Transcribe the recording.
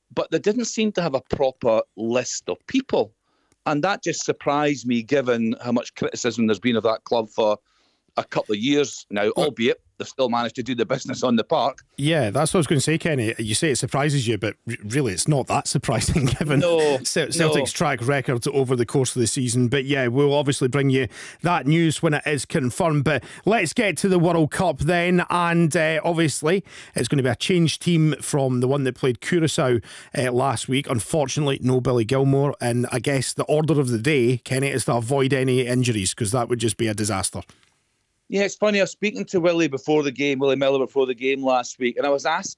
but they didn't seem to have a proper list of people. And that just surprised me, given how much criticism there's been of that club for a couple of years now, albeit they've still managed to do the business on the park. Yeah, that's what I was going to say, Kenny. You say it surprises you, but really it's not that surprising given Celtic's track record over the course of the season. But yeah, we'll obviously bring you that news when it is confirmed. But let's get to the World Cup then. And obviously it's going to be a changed team from the one that played Curaçao last week. Unfortunately, no Billy Gilmore. And I guess the order of the day, Kenny, is to avoid any injuries, because that would just be a disaster. Yeah, it's funny. I was speaking to Willie Miller before the game last week, and I was